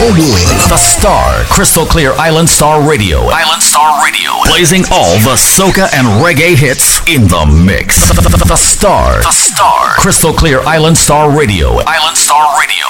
your way. The Star, Crystal Clear Island Star Radio. Island Star Radio. Blazing all the soca and reggae hits in the mix. The Star, Crystal Clear Island Star Radio. Island Star